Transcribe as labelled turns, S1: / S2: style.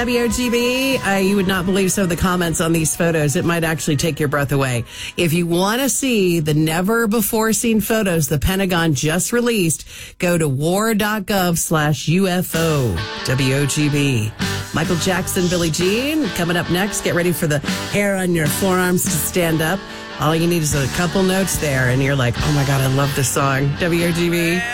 S1: WOGB, you would not believe some of the comments on these photos. It might actually take your breath away. If you want to see the never-before-seen photos the Pentagon just released, go to war.gov/UFO. WOGB. Michael Jackson, Billie Jean, coming up next. Get ready for the hair on your forearms to stand up. All you need is a couple notes there, and you're like, oh my God, I love this song. WOGB.